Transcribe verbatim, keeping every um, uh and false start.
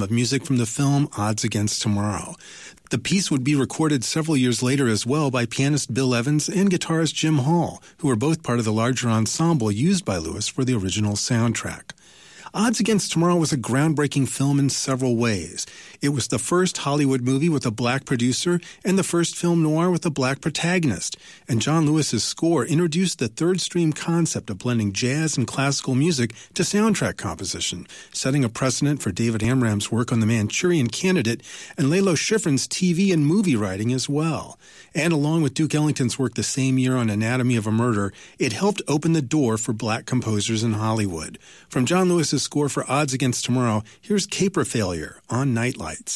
of music from the film Odds Against Tomorrow. The piece would be recorded several years later as well by pianist Bill Evans and guitarist Jim Hall, who were both part of the larger ensemble used by Lewis for the original soundtrack. Odds Against Tomorrow was a groundbreaking film in several ways. It was the first Hollywood movie with a black producer and the first film noir with a black protagonist. And John Lewis's score introduced the third-stream concept of blending jazz and classical music to soundtrack composition, setting a precedent for David Amram's work on The Manchurian Candidate and Lalo Schifrin's T V and movie writing as well. And along with Duke Ellington's work the same year on Anatomy of a Murder, it helped open the door for black composers in Hollywood. From John Lewis's score for Odds Against Tomorrow, here's Caper Failure on Nightlights.